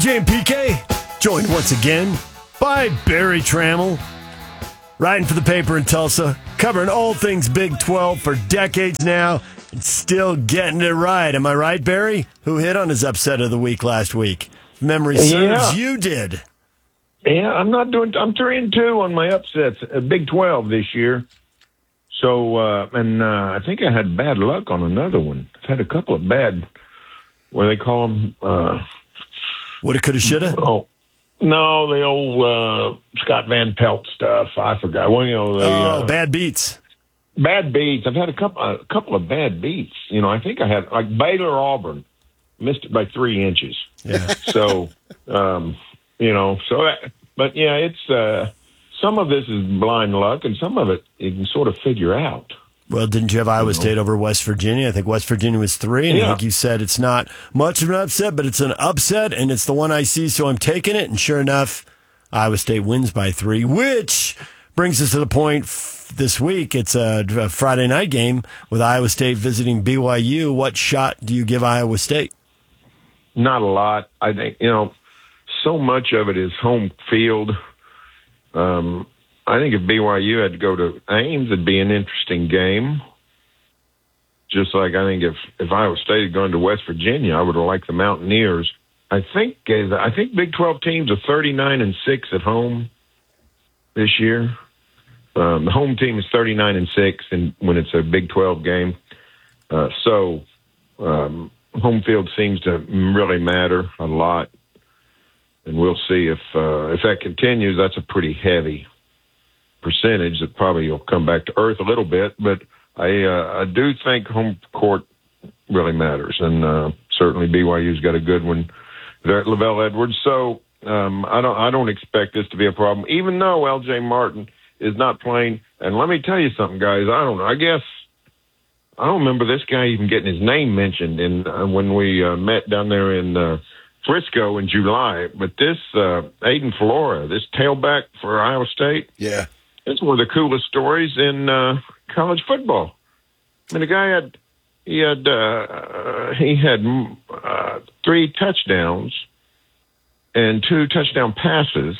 JPK, joined once again by Barry Trammell, writing for the paper in Tulsa, covering all things Big 12 for decades now, and still getting it right. Am I right, Barry? Who hit on his upset of the week last week? If memory serves, you did. Yeah, I'm 3-2 on my upsets, Big 12 this year. So, I think I had bad luck on another one. I've had a couple of bad, what do they call them? Woulda, coulda, shoulda? Oh, no, the old Scott Van Pelt stuff. I forgot. Well, bad beats. Bad beats. I've had a couple of bad beats. I think I had, like Baylor Auburn, missed it by 3 inches. Yeah. So, but yeah, it's, some of this is blind luck, and some of it you can sort of figure out. Well, didn't you have Iowa State over West Virginia? I think West Virginia was 3, and I think you said it's not much of an upset, but it's an upset, and it's the one I see, so I'm taking it. And sure enough, Iowa State wins by 3, which brings us to the point this week. It's a Friday night game with Iowa State visiting BYU. What shot do you give Iowa State? Not a lot. I think, so much of it is home field. I think if BYU had to go to Ames, it'd be an interesting game. Just like I think if Iowa State had gone to West Virginia, I would have liked the Mountaineers. I think Big 12 teams are 39-6 at home this year. The home team is 39-6, and when it's a Big 12 game, so home field seems to really matter a lot. And we'll see if that continues. That's a pretty heavy percentage that probably will come back to earth a little bit. But I do think home court really matters, and certainly BYU's got a good one there at Lavelle Edwards. So I don't expect this to be a problem, even though L.J. Martin is not playing. And let me tell you something, guys. I don't know. I guess I don't remember this guy even getting his name mentioned when we met down there in Frisco in July, but this Aiden Flora, this tailback for Iowa State, it's one of the coolest stories in college football. I mean, the guy had 3 touchdowns and 2 touchdown passes.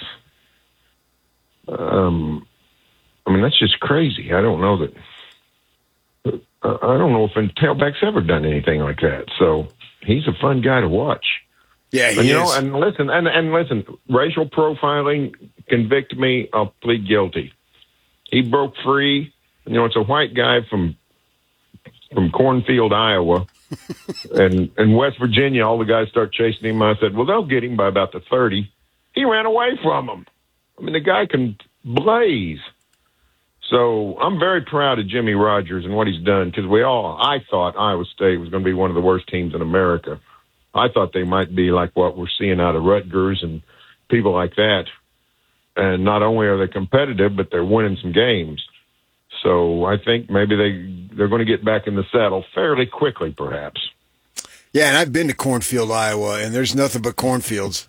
That's just crazy. I don't know if a tailback's ever done anything like that. So he's a fun guy to watch. Yeah, he is. And listen, racial profiling, convict me, I'll plead guilty. He broke free. It's a white guy from Cornfield, Iowa, and West Virginia. All the guys start chasing him. I said, well, they'll get him by about the 30. He ran away from them. The guy can blaze. So I'm very proud of Jimmy Rogers and what he's done, because I thought Iowa State was going to be one of the worst teams in America. I thought they might be like what we're seeing out of Rutgers and people like that. And not only are they competitive, but they're winning some games. So I think maybe they're going to get back in the saddle fairly quickly, perhaps. Yeah, and I've been to Cornfield, Iowa, and there's nothing but cornfields.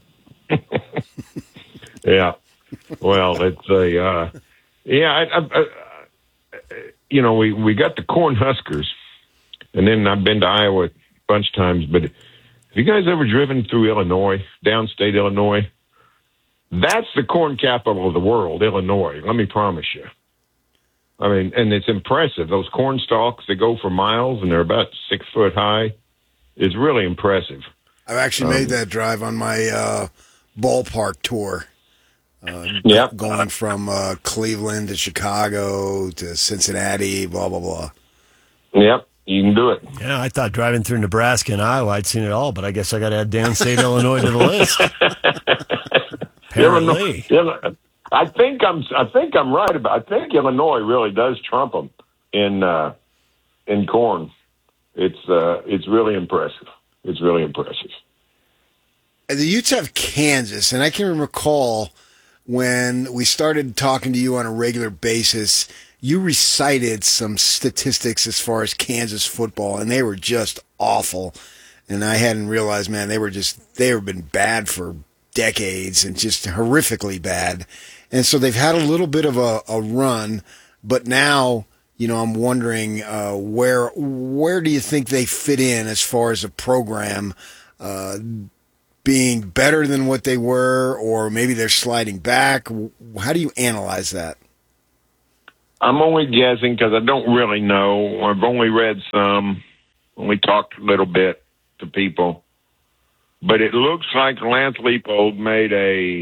Yeah. Well, it's we got the Cornhuskers, and then I've been to Iowa a bunch of times, but have you guys ever driven through Illinois, downstate Illinois? That's the corn capital of the world, Illinois. Let me promise you. And it's impressive. Those corn stalks, they go for miles, and they're about 6 foot high. It's really impressive. I've actually made that drive on my ballpark tour. Going from Cleveland to Chicago to Cincinnati, blah, blah, blah. Yep. You can do it. Yeah, I thought driving through Nebraska and Iowa, I'd seen it all, but I guess I got to add downstate Illinois to the list. Apparently, I think I'm right about. I think Illinois really does trump them in corn. It's really impressive. It's really impressive. And the Utes have Kansas, and I can recall when we started talking to you on a regular basis, you recited some statistics as far as Kansas football, and they were just awful. And I hadn't realized, man, they've been bad for decades and just horrifically bad. And so they've had a little bit of a run, but now, I'm wondering where do you think they fit in as far as a program? being better than what they were, or maybe they're sliding back? How do you analyze that? I'm only guessing because I don't really know. I've only read some, only talked a little bit to people. But it looks like Lance Leipold made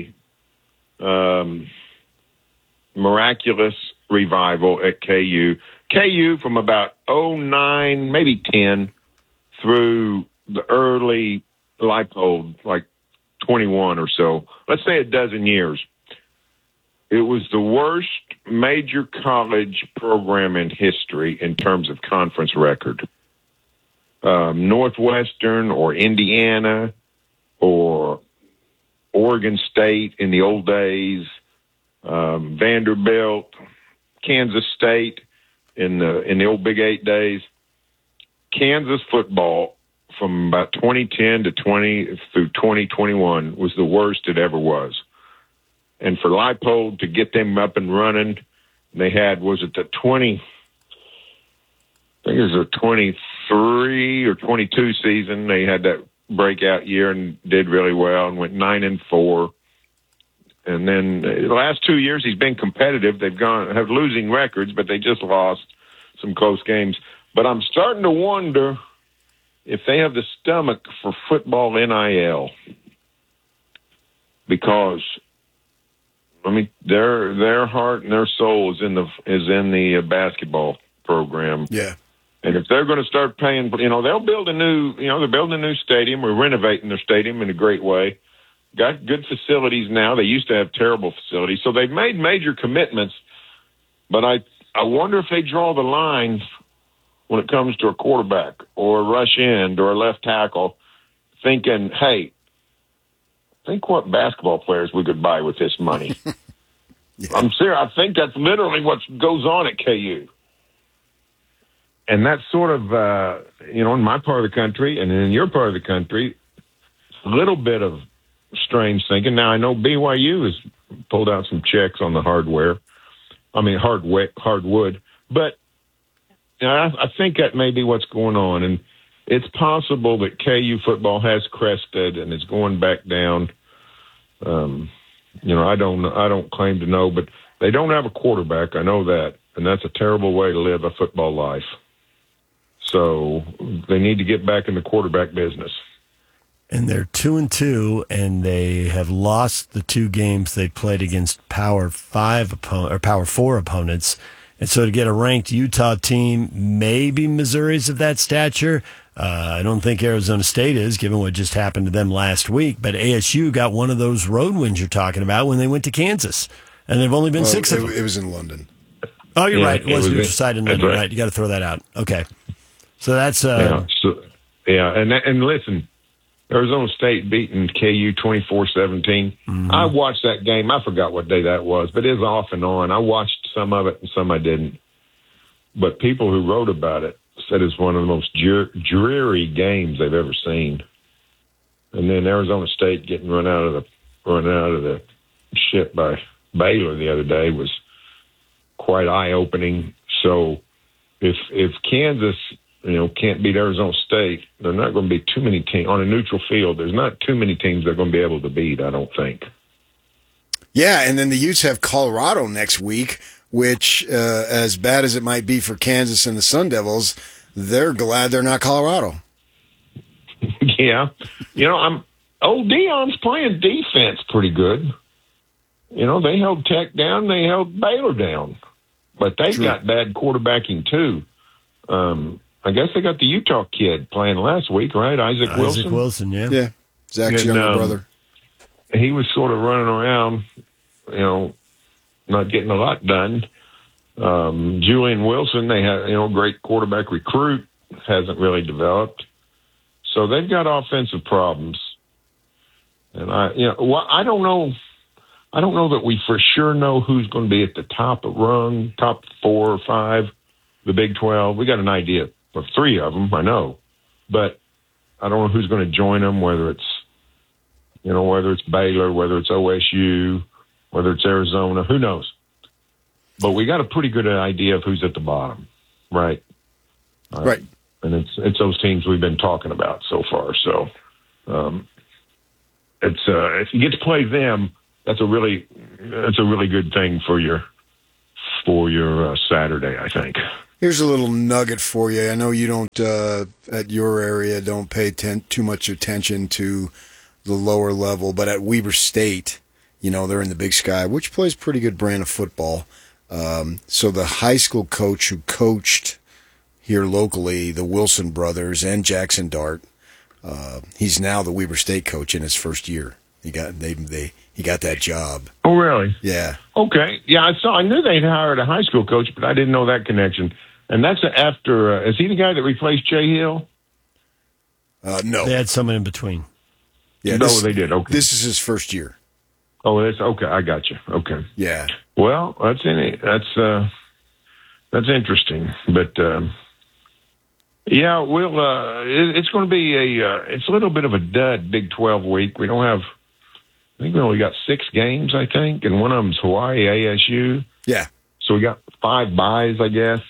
a miraculous revival at KU. KU from about 09, maybe 10, through the early Leipold, like 21 or so. Let's say a dozen years. It was the worst major college program in history in terms of conference record. Northwestern or Indiana or Oregon State in the old days, Vanderbilt, Kansas State in the old Big 8 days. Kansas football from about 2010 to 2021 was the worst it ever was. And for Leipold to get them up and running, they had, was it the 20, I think it was a 23 or 22 season. They had that breakout year and did really well and went 9-4. And then the last 2 years he's been competitive. They've have losing records, but they just lost some close games. But I'm starting to wonder if they have the stomach for football NIL, because I mean their heart and their soul is in the basketball program. Yeah. And if they're going to start paying, they'll build they're building a new stadium. We're renovating their stadium in a great way. Got good facilities now. They used to have terrible facilities. So they've made major commitments. But I wonder if they draw the line when it comes to a quarterback or a rush end or a left tackle, thinking, hey, think what basketball players we could buy with this money. Yeah. I'm serious. I think that's literally what goes on at KU. And that's sort of, in my part of the country and in your part of the country, a little bit of strange thinking. Now, I know BYU has pulled out some checks on the hardwood. But I think that may be what's going on. And it's possible that KU football has crested and is going back down. I don't claim to know, but they don't have a quarterback. I know that. And that's a terrible way to live a football life. So they need to get back in the quarterback business. And they're 2-2, and they have lost the 2 games they played against Power 4 opponents. And so to get a ranked Utah team, maybe Missouri's of that stature. I don't think Arizona State is, given what just happened to them last week. But ASU got one of those road wins you're talking about when they went to Kansas, and they've only been 6 of them. It was in London. Oh, you're right. It was neutral site in London. Right. You got to throw that out. Okay. So that's and listen, Arizona State beating KU 24-17. Mm-hmm. I watched that game. I forgot what day that was, but it was off and on. I watched some of it and some I didn't. But people who wrote about it said it's one of the most dreary games they've ever seen. And then Arizona State getting run out of the shit by Baylor the other day was quite eye-opening. So if Kansas can't beat Arizona State, there are not going to be too many teams on a neutral field. There's not too many teams they're going to be able to beat, I don't think. Yeah, and then the Utes have Colorado next week, which, as bad as it might be for Kansas and the Sun Devils, they're glad they're not Colorado. Yeah. Old Dion's playing defense pretty good. They held Tech down, they held Baylor down. But they've got bad quarterbacking, too. I guess they got the Utah kid playing last week, right? Isaac Wilson. Isaac Wilson, yeah. Yeah, Zach's younger brother. He was sort of running around, not getting a lot done. Julian Wilson, they have, great quarterback recruit, hasn't really developed. So they've got offensive problems. And I don't know. I don't know that we for sure know who's going to be at the top top 4 or 5, the Big 12. We got an idea of 3 of them, I know, but I don't know who's going to join them. Whether it's Baylor, whether it's OSU, whether it's Arizona, who knows? But we got a pretty good idea of who's at the bottom, right? Right. And it's those teams we've been talking about so far. So it's if you get to play them, that's a really good thing for your Saturday, I think. Here's a little nugget for you. I know you don't at your area don't pay too much attention to the lower level, but at Weber State, they're in the Big Sky, which plays pretty good brand of football. So the high school coach who coached here locally, the Wilson brothers and Jackson Dart, he's now the Weber State coach in his first year. He got that job. Oh, really? Yeah. Okay. Yeah, I knew they'd hired a high school coach, but I didn't know that connection. And that's after. Is he the guy that replaced Jay Hill? No. They had someone in between. Yeah. They did. Okay. This is his first year. Oh, that's okay. I got you. Okay. Yeah. Well, that's interesting, but yeah, it's going to be it's a little bit of a dud Big 12 week. We don't have. I think we only got 6 games, I think, and one of them's Hawaii ASU. Yeah. So we got 5 byes, I guess.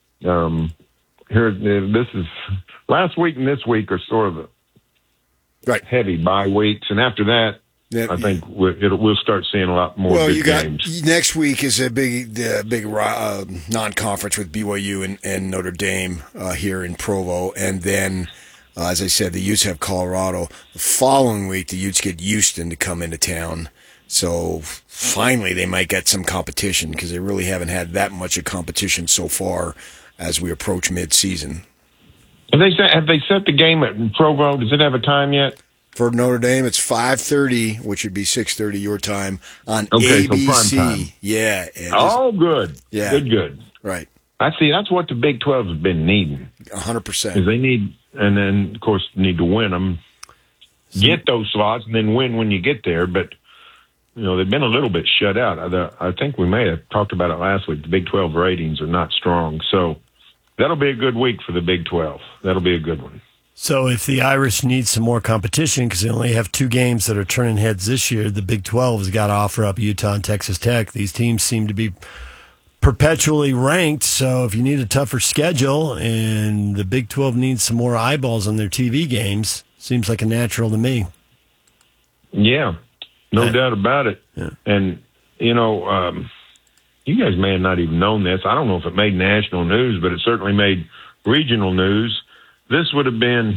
This is last week and this week are sort of right heavy bye weeks, and after that, I think we'll start seeing a lot more. Well, games. Next week is a big non-conference with BYU and Notre Dame here in Provo, and then. As I said, the Utes have Colorado. The following week, the Utes get Houston to come into town. So finally, they might get some competition because they really haven't had that much of competition so far as we approach mid-season. Have they set the game at Provo? Does it have a time yet? For Notre Dame, it's 5:30, which would be 6:30 your time on ABC. So prime time. Yeah. Good. Yeah. Good. Right. I see. That's what the Big 12 has been needing. 100%. Is they need. And then, of course, need to win them, get those slots, and then win when you get there. But, they've been a little bit shut out. I think we may have talked about it last week. The Big 12 ratings are not strong. So that'll be a good week for the Big 12. That'll be a good one. So if the Irish need some more competition, because they only have 2 games that are turning heads this year, the Big 12 has got to offer up Utah and Texas Tech. These teams seem to be perpetually ranked, so if you need a tougher schedule and the Big 12 needs some more eyeballs on their TV games, seems like a natural to me. Yeah, no doubt about it. Yeah. And, you guys may have not even known this. I don't know if it made national news, but it certainly made regional news. This would have been,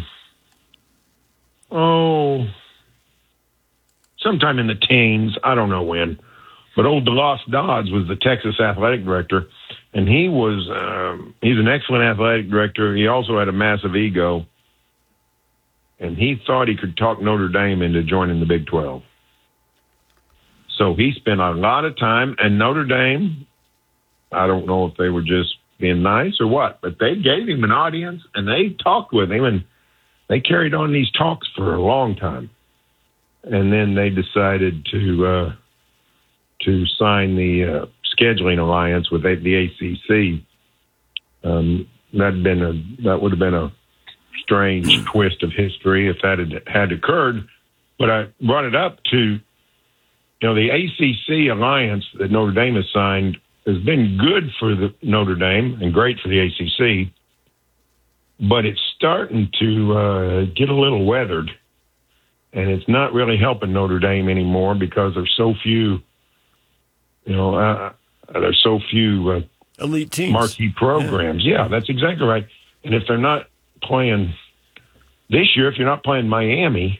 sometime in the teens. I don't know when. But old DeLoss Dodds was the Texas athletic director, and he's an excellent athletic director. He also had a massive ego, and he thought he could talk Notre Dame into joining the Big 12. So he spent a lot of time, and Notre Dame, I don't know if they were just being nice or what, but they gave him an audience, and they talked with him, and they carried on these talks for a long time. And then they decided to sign the scheduling alliance with the ACC. That would have been a strange twist of history if that had occurred. But I brought it up to, the ACC alliance that Notre Dame has signed has been good for the Notre Dame and great for the ACC, but it's starting to get a little weathered, and it's not really helping Notre Dame anymore because there's so few. There's so few elite teams, marquee programs. Yeah, that's exactly right. And if they're not playing this year, if you're not playing Miami,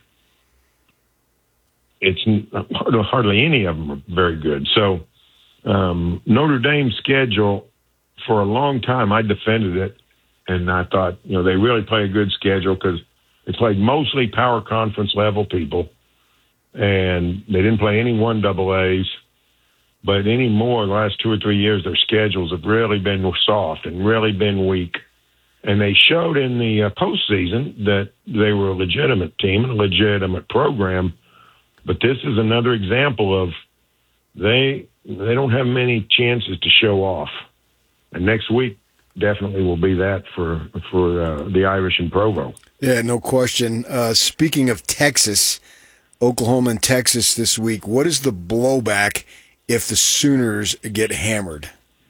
it's hardly any of them are very good. So Notre Dame's schedule, for a long time, I defended it, and I thought, they really play a good schedule because they played mostly power conference level people, and they didn't play any 1AAs. But anymore, the last 2 or 3 years, their schedules have really been soft and really been weak. And they showed in the postseason that they were a legitimate team and a legitimate program. But this is another example of they don't have many chances to show off. And next week definitely will be that for the Irish in Provo. Yeah, no question. Speaking of Texas, Oklahoma and Texas this week, what is the blowback if the Sooners get hammered?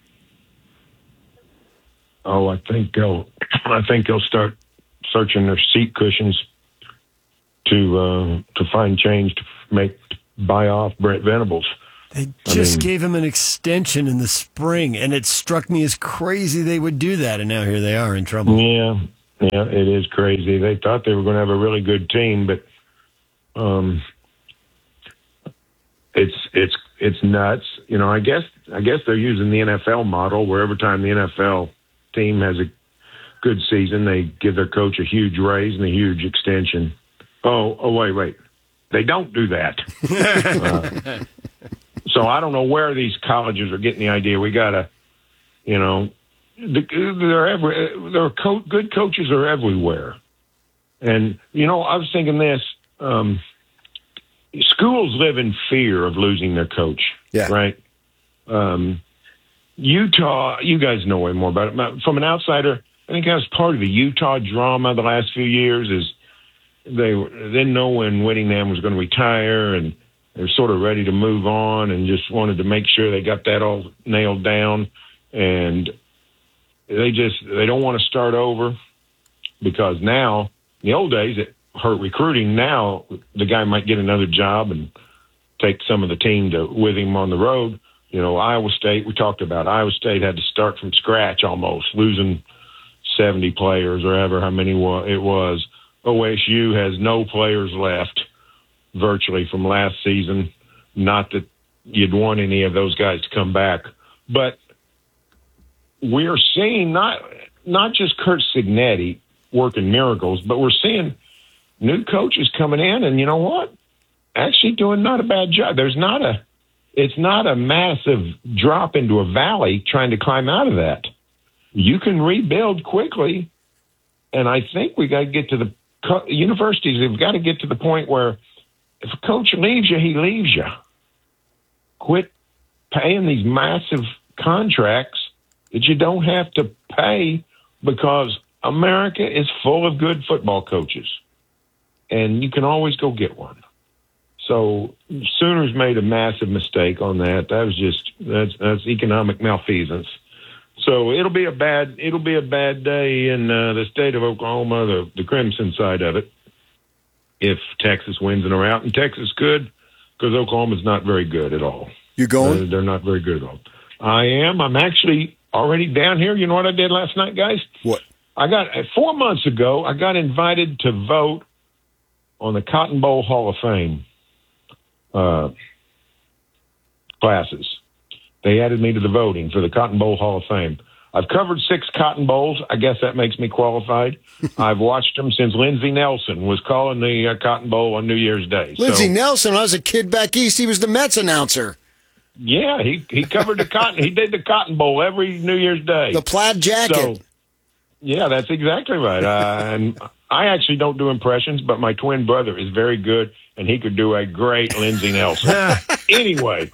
Oh, I think they'll start searching their seat cushions to find change buy off Brent Venables. They just gave him an extension in the spring, and it struck me as crazy they would do that, and now here they are in trouble. Yeah, it is crazy. They thought they were going to have a really good team, but it's nuts. You know, I guess they're using the NFL model, where every time the NFL team has a good season, they give their coach a huge raise and a huge extension. Oh, wait. They don't do that. So I don't know where these colleges are getting the idea. We got to, you know, good coaches are everywhere. And, you know, I was thinking this, schools live in fear of losing their coach, right? Utah, you guys know way more about it. From an outsider, I think that was part of the Utah drama the last few years is they didn't know when Whittingham was going to retire, and they're sort of ready to move on and just wanted to make sure they got that all nailed down. And they don't want to start over because now, in the old days, it hurt recruiting. Now the guy might get another job and take some of the team with him on the road. You know, Iowa State, we talked about Iowa State had to start from scratch almost, losing 70 players or ever how many it was. OSU has no players left virtually from last season. Not that you'd want any of those guys to come back, but we're seeing not just Curt Cignetti working miracles, but we're seeing new coaches coming in, and you know what? Actually doing not a bad job. It's not a massive drop into a valley trying to climb out of that. You can rebuild quickly, and I think we got to get to the universities have got to get to the point where if a coach leaves you, he leaves you. Quit paying these massive contracts that you don't have to pay because America is full of good football coaches, and you can always go get one. So Sooners made a massive mistake on that. That's economic malfeasance. So it'll be a bad day in the state of Oklahoma, the Crimson side of it, if Texas wins in a rout. And Texas could, because Oklahoma's not very good at all. You going? They're not very good at all. I am. I'm actually already down here. You know what I did last night, guys? What? 4 months ago, I got invited to vote on the Cotton Bowl Hall of Fame classes. They added me to the voting for the Cotton Bowl Hall of Fame. I've covered 6 Cotton Bowls. I guess that makes me qualified. I've watched them since Lindsey Nelson was calling the Cotton Bowl on New Year's Day. Lindsey Nelson, when I was a kid back east, he was the Mets announcer. Yeah, he covered the Cotton. He did the Cotton Bowl every New Year's Day. The plaid jacket. So, yeah, that's exactly right. And I actually don't do impressions, but my twin brother is very good, and he could do a great Lindsey Nelson. Anyway.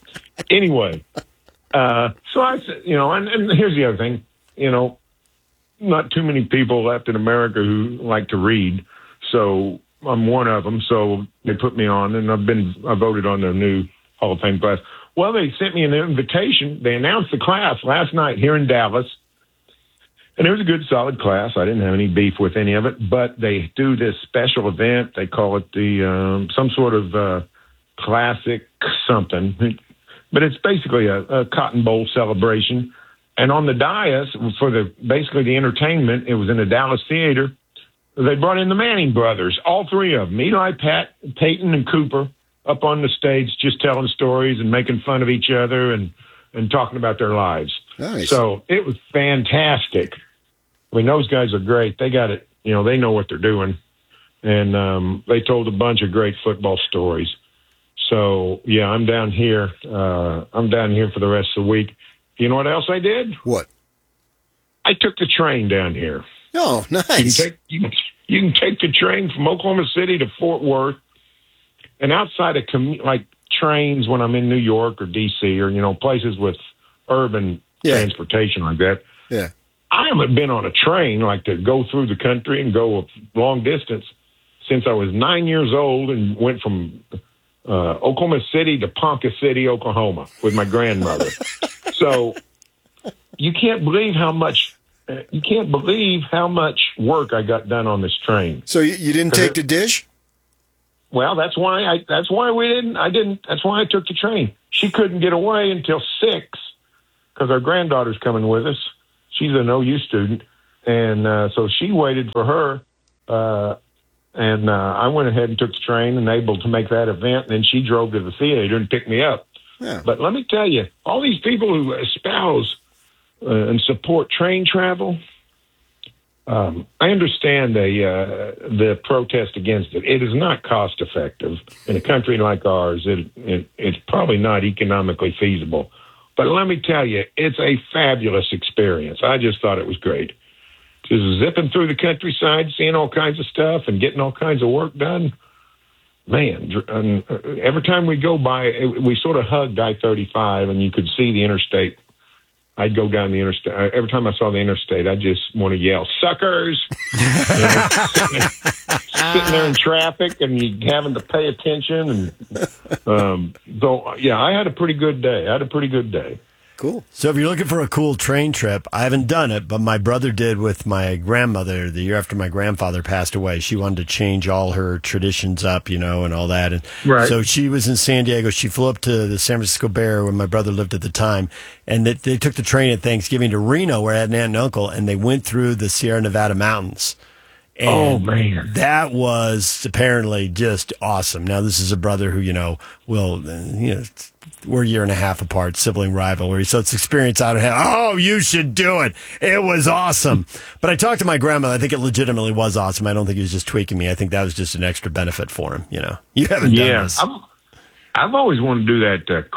So I said, you know, and here's the other thing, you know, not too many people left in America who like to read. So I'm one of them. So they put me on, and I voted on their new Hall of Fame class. Well, they sent me an invitation. They announced the class last night here in Dallas. And it was a good, solid class. I didn't have any beef with any of it, but they do this special event. They call it the some sort of classic something. But it's basically a Cotton Bowl celebration. And on the dais, for basically the entertainment, it was in a Dallas theater. They brought in the Manning brothers, all 3 of them, Eli, Pat, Peyton, and Cooper, up on the stage just telling stories and making fun of each other and talking about their lives. Nice. So it was fantastic. I mean, those guys are great. They got it. You know, they know what they're doing. And they told a bunch of great football stories. So, yeah, I'm down here. I'm down here for the rest of the week. You know what else I did? What? I took the train down here. Oh, nice. You can take the train from Oklahoma City to Fort Worth. And outside of like trains when I'm in New York or D.C. or, you know, places with urban transportation like that. Yeah. I haven't been on a train like to go through the country and go a long distance since I was 9 years old and went from Oklahoma City to Ponca City, Oklahoma with my grandmother. So you can't believe how much work I got done on this train. So you didn't take the dish? Well, that's why I took the train. She couldn't get away until 6 because our granddaughter's coming with us. She's an OU student. And so she waited for her. And I went ahead and took the train and able to make that event. And then she drove to the theater and picked me up. Yeah. But let me tell you, all these people who espouse and support train travel, I understand the protest against it. It is not cost effective in a country like ours. It's probably not economically feasible. But let me tell you, it's a fabulous experience. I just thought it was great. Just zipping through the countryside, seeing all kinds of stuff and getting all kinds of work done. Man, every time we go by, we sort of hugged I-35 and you could see the interstate. I'd go down the interstate. Every time I saw the interstate, I just want to yell, "Suckers!" Sitting there in traffic and you having to pay attention. And so, yeah, I had a pretty good day. Cool. So if you're looking for a cool train trip, I haven't done it, but my brother did with my grandmother the year after my grandfather passed away. She wanted to change all her traditions up, and all that. And right. So she was in San Diego. She flew up to the San Francisco Bay Area where my brother lived at the time. And they took the train at Thanksgiving to Reno where I had an aunt and uncle, and they went through the Sierra Nevada mountains. And oh, man. That was apparently just awesome. Now, this is a brother who, we're a year and a half apart, sibling rivalry. So it's experience out of him. Oh, you should do it. It was awesome. But I talked to my grandmother. I think it legitimately was awesome. I don't think he was just tweaking me. I think that was just an extra benefit for him. You haven't done this. I've always wanted to do that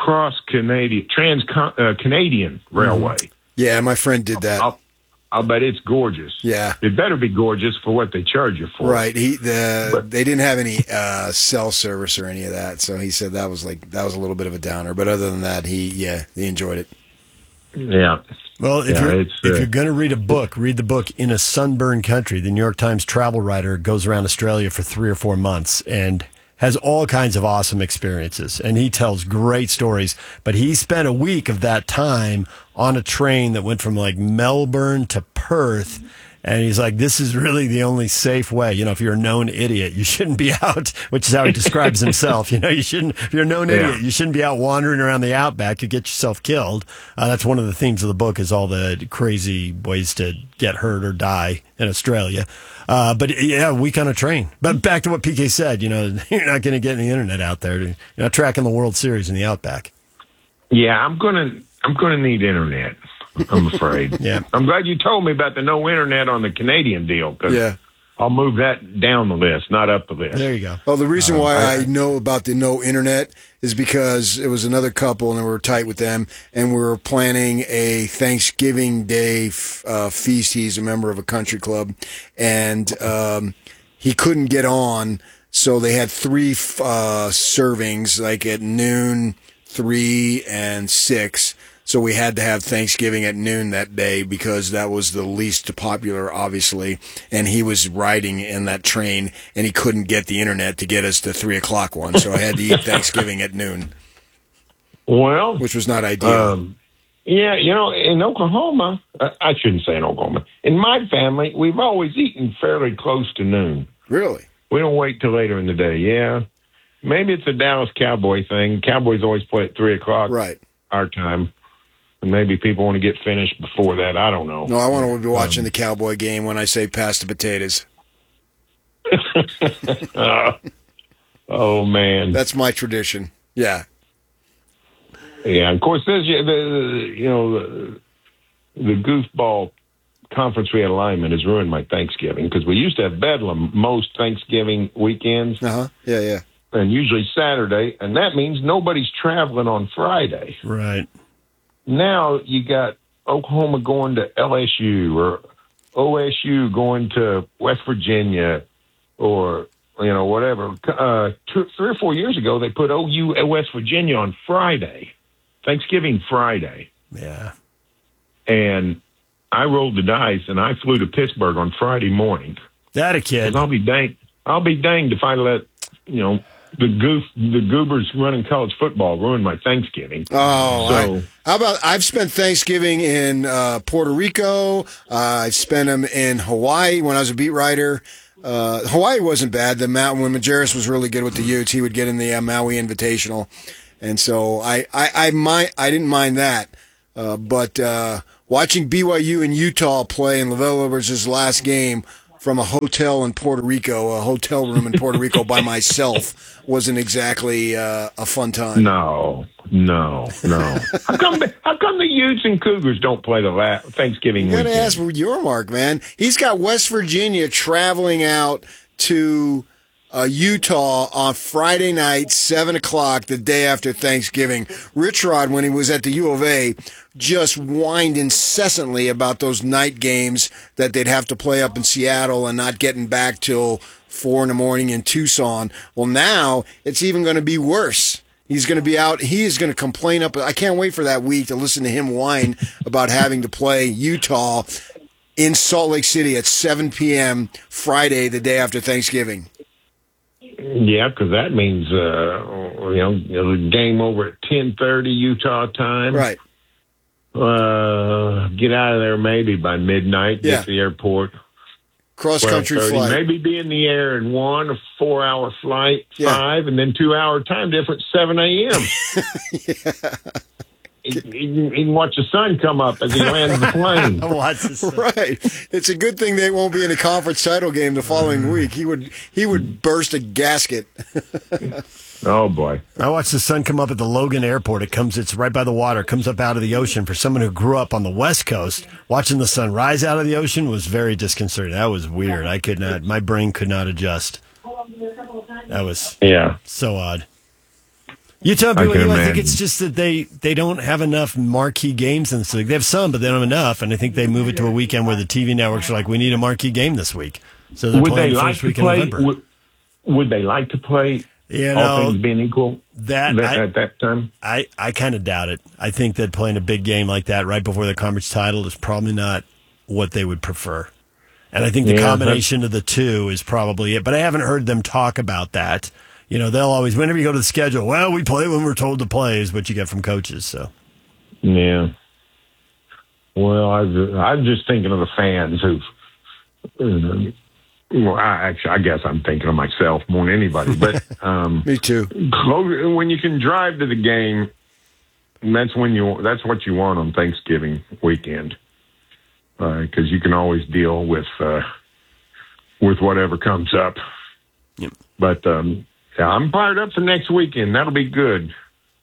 Trans-Canadian Railway. Yeah, my friend did that. I'll bet it's gorgeous. Yeah. It better be gorgeous for what they charge you for. Right. They didn't have any cell service or any of that, so he said that was a little bit of a downer. But other than that, he enjoyed it. Yeah. Well, if you're going to read a book, read the book In a Sunburned Country. The New York Times travel writer goes around Australia for 3 or 4 months and has all kinds of awesome experiences, and he tells great stories. But he spent a week of that time on a train that went from like Melbourne to Perth, and he's like, this is really the only safe way. If you're a known idiot, you shouldn't be out, which is how he describes himself. You shouldn't, if you're a known idiot, you shouldn't be out wandering around the outback. You get yourself killed. That's one of the themes of the book, is all the crazy ways to get hurt or die in Australia. But yeah, a week on a train. But back to what PK said, you're not going to get any internet out there. You're not tracking the World Series in the outback. Yeah, I'm gonna need internet, I'm afraid. Yeah. I'm glad you told me about the no internet on the Canadian deal. Yeah. I'll move that down the list, not up the list. There you go. Well, the reason why I know about the no internet is because it was another couple, and we were tight with them, and we were planning a Thanksgiving Day feast. He's a member of a country club, and he couldn't get on, so they had 3 servings, like at noon, 3, and 6. So we had to have Thanksgiving at noon that day because that was the least popular, obviously. And he was riding in that train, and he couldn't get the internet to get us the 3 o'clock one. So I had to eat Thanksgiving at noon. Well, which was not ideal. Yeah, in Oklahoma, I shouldn't say in Oklahoma. In my family, we've always eaten fairly close to noon. Really? We don't wait till later in the day. Yeah. Maybe it's a Dallas Cowboy thing. Cowboys always play at 3 o'clock. Right. Our time. And maybe people want to get finished before that. I don't know. No, I want to be watching the Cowboy game when I say pass the potatoes. Oh, man. That's my tradition. Yeah. Yeah, of course, the goofball conference realignment has ruined my Thanksgiving because we used to have Bedlam most Thanksgiving weekends. Uh-huh. Yeah. And usually Saturday, and that means nobody's traveling on Friday. Right. Now you got Oklahoma going to LSU or OSU going to West Virginia or, whatever. 3 or 4 years ago, they put OU at West Virginia on Friday, Thanksgiving Friday. Yeah. And I rolled the dice and I flew to Pittsburgh on Friday morning. That a kid. I'll be danged if I let, the goobers running college football ruined my Thanksgiving. Oh, how about I've spent Thanksgiving in Puerto Rico. I've spent them in Hawaii when I was a beat writer. Hawaii wasn't bad. The mountain when Majerus was really good with the Utes, he would get in the Maui Invitational, and so I didn't mind that. But watching BYU and Utah play in Lavelle Roberts' last game from a hotel in Puerto Rico, a hotel room in Puerto Rico by myself, wasn't exactly a fun time. No. How come the Utes and Cougars don't play the Thanksgiving weekend? You got to ask for your mark, man. He's got West Virginia traveling out to Utah on Friday night, 7 o'clock, the day after Thanksgiving. Rich Rod, when he was at the U of A, just whined incessantly about those night games that they'd have to play up in Seattle and not getting back till 4 in the morning in Tucson. Well, now it's even going to be worse. He's going to be out. He is going to complain up. I can't wait for that week to listen to him whine about having to play Utah in Salt Lake City at 7 p.m. Friday, the day after Thanksgiving. Yeah, because that means the game over at 10:30 Utah time. Right. Get out of there maybe by midnight. Get to the airport. Cross-country flight. Maybe be in the air in 1 a 4-hour flight, 5, and then 2-hour time difference, 7 a.m. He can watch the sun come up as he lands the plane. Right. It's a good thing they won't be in a conference title game the following week. He would burst a gasket. Oh, boy. I watched the sun come up at the Logan Airport. It's right by the water. It comes up out of the ocean. For someone who grew up on the West Coast, watching the sun rise out of the ocean was very disconcerting. That was weird. My brain could not adjust. That was so odd. Utah BYU, I think it's just that they don't have enough marquee games in this league. They have some, but they don't have enough, and I think they move it to a weekend where the TV networks are like, we need a marquee game this week. So they're playing the first week in November. Would they like to play all things being equal at that time? I kind of doubt it. I think that playing a big game like that right before the conference title is probably not what they would prefer. And I think the combination of the two is probably it. But I haven't heard them talk about that. You know, they'll always, whenever you go to the schedule, well, we play when we're told to play is what you get from coaches. So, yeah. Well, I'm just thinking of the fans who've, I guess I'm thinking of myself more than anybody. But me too. When you can drive to the game, that's what you want on Thanksgiving weekend, because you can always deal with whatever comes up. Yep. But I'm fired up for next weekend. That'll be good.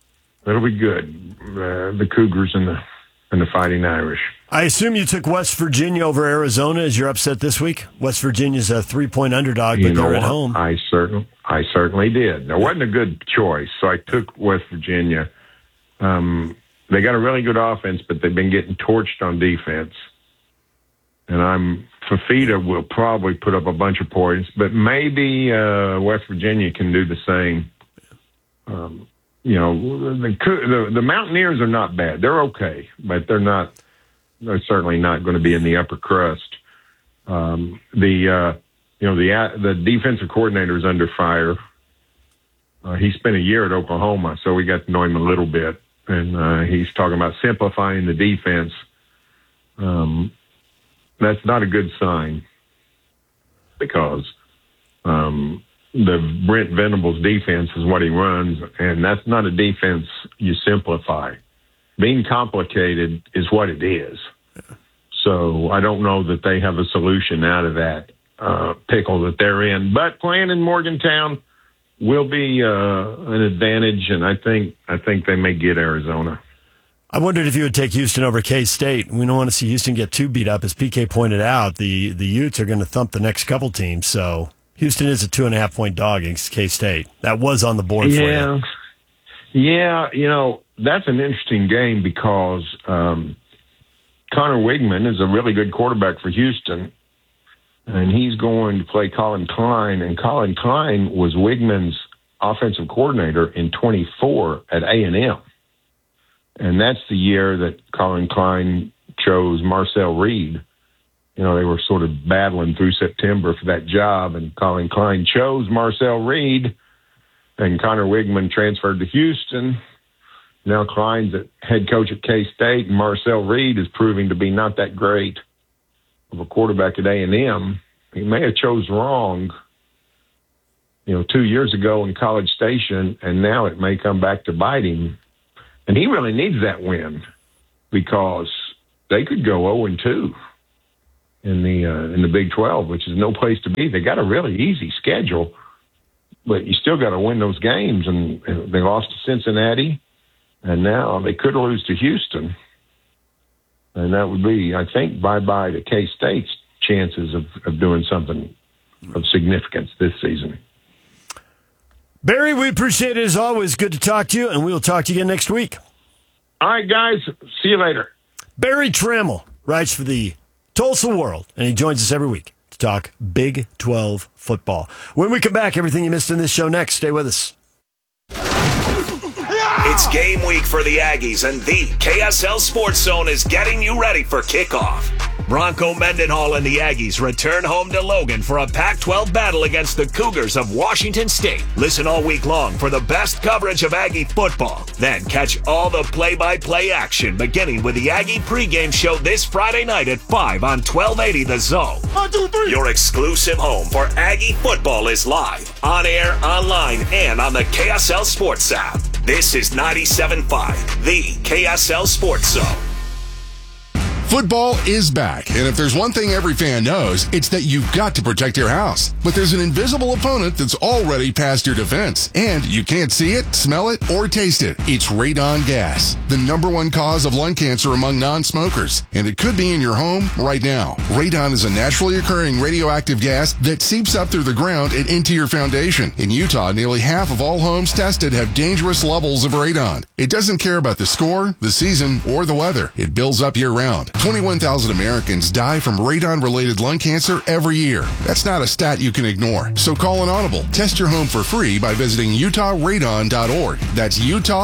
The Cougars and the Fighting Irish. I assume you took West Virginia over Arizona as your upset this week. West Virginia's a 3-point underdog, but they're at home. I certainly did. There wasn't a good choice, so I took West Virginia. They got a really good offense, but they've been getting torched on defense. And Fafita will probably put up a bunch of points, but maybe West Virginia can do the same. The Mountaineers are not bad. They're okay, but they're certainly not going to be in the upper crust. The defensive coordinator is under fire. He spent a year at Oklahoma, so we got to know him a little bit, and he's talking about simplifying the defense. That's not a good sign because the Brent Venables defense is what he runs, and that's not a defense you simplify. Being complicated is what it is. So I don't know that they have a solution out of that pickle that they're in. But playing in Morgantown will be an advantage, and I think they may get Arizona. I wondered if you would take Houston over K-State. We don't want to see Houston get too beat up. As PK pointed out, the Utes are going to thump the next couple teams. So Houston is a 2.5-point dog against K-State. That was on the board for you. Yeah, that's an interesting game because Connor Wigman is a really good quarterback for Houston, and he's going to play Colin Klein. And Colin Klein was Wigman's offensive coordinator in 24 at A&M. And that's the year that Colin Klein chose Marcel Reed. They were sort of battling through September for that job, and Colin Klein chose Marcel Reed, and Connor Wigman transferred to Houston. Now Klein's the head coach at K-State, and Marcel Reed is proving to be not that great of a quarterback at A&M. he may have chose wrong, 2 years ago in College Station, and now it may come back to bite him. And he really needs that win because they could go 0-2 in the Big 12, which is no place to be. They got a really easy schedule, but you still got to win those games. And they lost to Cincinnati, and now they could lose to Houston. And that would be, I think, bye-bye to K-State's chances of doing something of significance this season. Barry, we appreciate it as always. Good to talk to you, and we'll talk to you again next week. All right, guys. See you later. Barry Trammell writes for the Tulsa World, and he joins us every week to talk Big 12 football. When we come back, everything you missed in this show next. Stay with us. It's game week for the Aggies, and the KSL Sports Zone is getting you ready for kickoff. Bronco Mendenhall and the Aggies return home to Logan for a Pac-12 battle against the Cougars of Washington State. Listen all week long for the best coverage of Aggie football. Then catch all the play-by-play action, beginning with the Aggie pregame show this Friday night at 5 on 1280 The Zone. 1, 2, 3. Your exclusive home for Aggie football is live, on air, online, and on the KSL Sports app. This is 97.5, the KSL Sports Zone. Football is back, and if there's one thing every fan knows, it's that you've got to protect your house. But there's an invisible opponent that's already past your defense, and you can't see it, smell it, or taste it. It's radon gas, the #1 cause of lung cancer among non-smokers, and it could be in your home right now. Radon is a naturally occurring radioactive gas that seeps up through the ground and into your foundation. In Utah, nearly half of all homes tested have dangerous levels of radon. It doesn't care about the score, the season, or the weather. It builds up year-round. 21,000 Americans die from radon-related lung cancer every year. That's not a stat you can ignore. So call an audible. Test your home for free by visiting utahradon.org. That's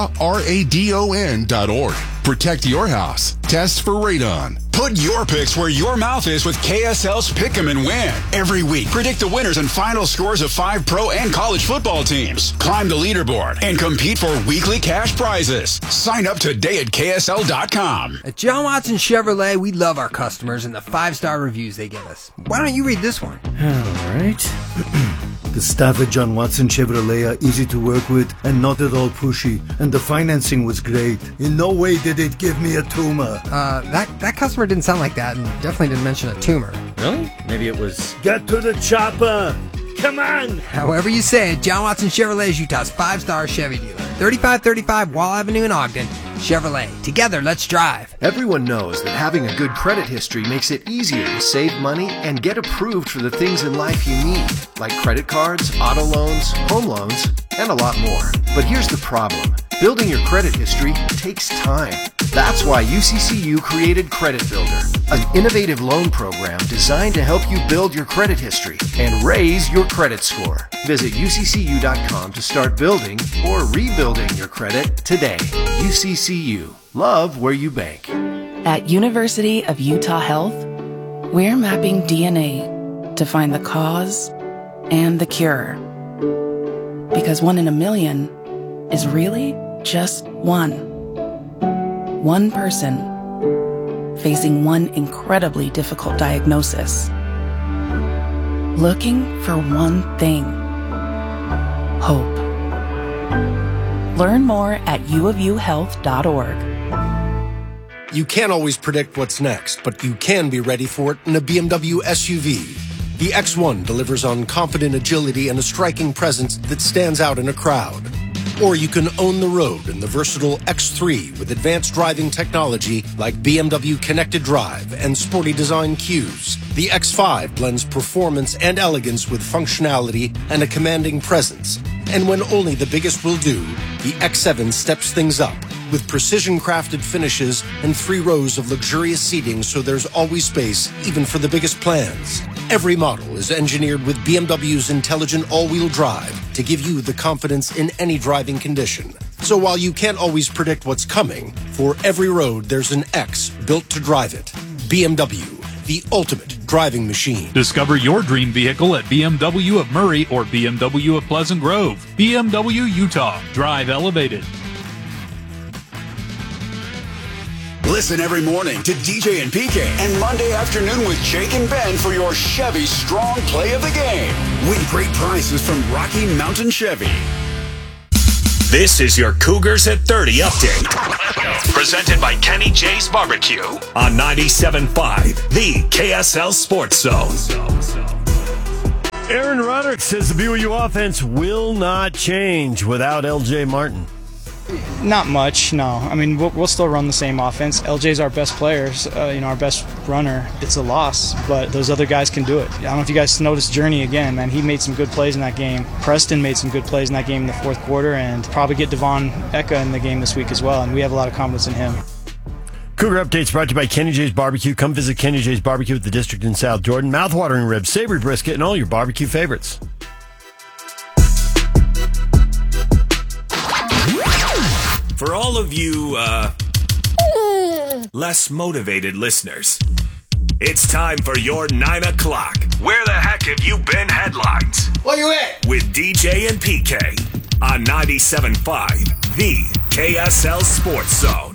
utahradon.org. Protect your house. Test for radon. Put your picks where your mouth is with KSL's Pick 'em and Win. Every week, predict the winners and final scores of 5 pro and college football teams. Climb the leaderboard and compete for weekly cash prizes. Sign up today at KSL.com. At John Watson Chevrolet, we love our customers and the 5-star reviews they give us. Why don't you read this one? All right. The staff at John Watson Chevrolet are easy to work with and not at all pushy, and the financing was great. In no way did it give me a tumor. That customer didn't sound like that and definitely didn't mention a tumor. Really? Maybe it was... Get to the chopper! Come on! However you say it, John Watson Chevrolet is Utah's 5-star Chevy dealer. 3535 Wall Avenue in Ogden. Chevrolet. Together, let's drive. Everyone knows that having a good credit history makes it easier to save money and get approved for the things in life you need, like credit cards, auto loans, home loans, and a lot more. But here's the problem. Building your credit history takes time. That's why UCCU created Credit Builder, an innovative loan program designed to help you build your credit history and raise your credit score. Visit UCCU.com to start building or rebuilding your credit today. UCCU. Love where you bank. At University of Utah Health, we're mapping DNA to find the cause and the cure. Because 1 in a million is really just one. One person facing one incredibly difficult diagnosis. Looking for one thing. Hope. Learn more at uofuhealth.org. You can't always predict what's next, but you can be ready for it in a BMW SUV. The X1 delivers on confident agility and a striking presence that stands out in a crowd. Or you can own the road in the versatile X3 with advanced driving technology like BMW Connected Drive and sporty design cues. The X5 blends performance and elegance with functionality and a commanding presence. And when only the biggest will do, the X7 steps things up with precision-crafted finishes and 3 rows of luxurious seating so there's always space even for the biggest plans. Every model is engineered with BMW's intelligent all-wheel drive to give you the confidence in any driving condition. So while you can't always predict what's coming, for every road there's an X built to drive it. BMW, the ultimate driving machine. Discover your dream vehicle at BMW of Murray or BMW of Pleasant Grove. BMW Utah. Drive elevated. Listen every morning to DJ and PK and Monday afternoon with Jake and Ben for your Chevy Strong Play of the Game. Win great prizes from Rocky Mountain Chevy. This is your Cougars at 30 update. Presented by Kenny J's Barbecue on 97.5, the KSL Sports Zone. Aaron Roderick says the BYU offense will not change without LJ Martin. Not much, no. I mean, we'll still run the same offense. LJ's our best player, our best runner. It's a loss, but those other guys can do it. I don't know if you guys noticed Journey again, man. He made some good plays in that game. Preston made some good plays in that game in the fourth quarter, and probably get Devon Eka in the game this week as well, and we have a lot of confidence in him. Cougar Updates brought to you by Kenny J's Barbecue. Come visit Kenny J's Barbecue at the District in South Jordan. Mouth-watering ribs, savory brisket, and all your barbecue favorites. For all of you, less motivated listeners, it's time for your 9 o'clock. Where the heck have you been headlines? Where you at? With DJ and PK on 97.5, the KSL Sports Zone.